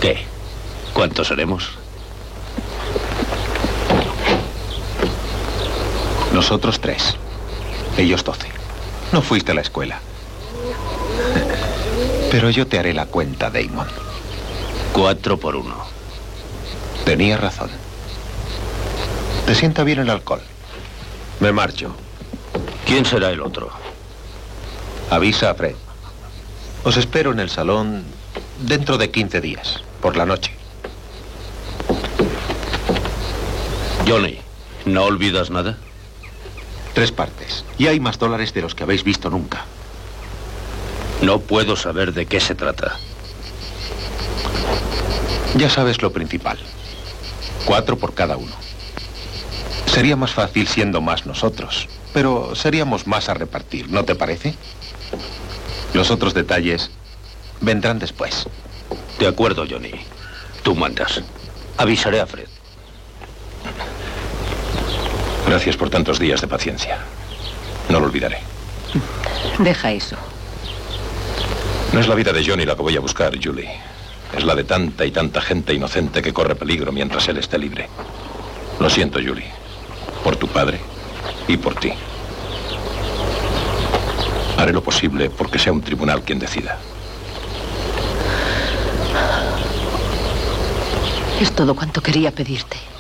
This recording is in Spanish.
¿Qué? ¿Cuántos seremos? Nosotros 3. Ellos 12. No fuiste a la escuela. Pero yo te haré la cuenta, Damon. 4 por 1. Tenías razón. ¿Te sienta bien el alcohol? Me marcho. ¿Quién será el otro? Avisa a Fred. Os espero en el salón dentro de 15 días, por la noche. Johnny, ¿no olvidas nada? 3 partes. Y hay más dólares de los que habéis visto nunca. No puedo saber de qué se trata. Ya sabes lo principal. 4 por cada uno. Sería más fácil siendo más nosotros, pero seríamos más a repartir, ¿no te parece? Los otros detalles vendrán después. De acuerdo, Johnny. Tú mandas. Avisaré a Fred. Gracias por tantos días de paciencia. No lo olvidaré. Deja eso. No es la vida de Johnny la que voy a buscar, Julie. Es la de tanta y tanta gente inocente que corre peligro mientras él esté libre. Lo siento, Julie. Por tu padre y por ti. Haré lo posible porque sea un tribunal quien decida. Es todo cuanto quería pedirte.